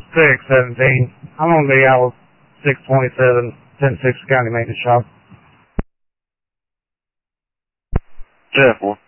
617. I'm on the Al 627, 10-6 County Maintenance Shop. Jeff,